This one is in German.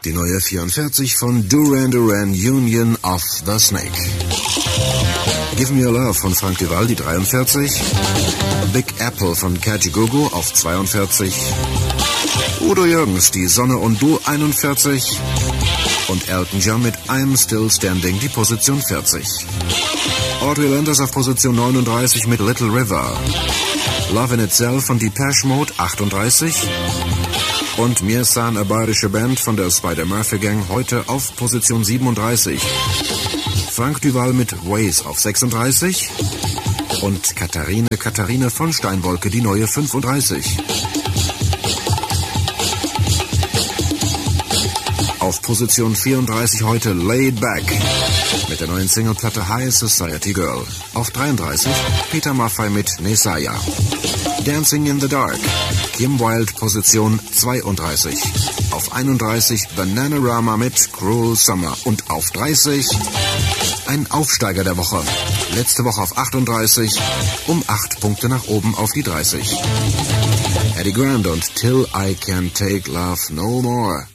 Die neue 44 von Duran Duran, Union of the Snake. Give Me Your Love von Frank Duval, die 43. Big Apple von Kajagoogoo auf 42. Udo Jürgens, Die Sonne und Du, 41. Und Elton John mit I'm Still Standing, die Position 40. Audrey Landers auf Position 39 mit Little River. Love in Itself von Depeche Mode, 38. Und Mir San, eine bayerische Band von der Spider-Murphy Gang, heute auf Position 37. Frank Duval mit Waze auf 36. Und Katharine von Steinwolke, die neue 35. Auf Position 34 heute Laid Back mit der neuen Singleplatte High Society Girl. Auf 33 Peter Maffay mit Nesaya. Dancing in the Dark, Kim Wilde, Position 32. Auf 31 Bananarama mit Cruel Summer. Und auf 30 ein Aufsteiger der Woche. Letzte Woche auf 38, um 8 Punkte nach oben auf die 30. Eddie Grant und Till I Can't Take Love No More.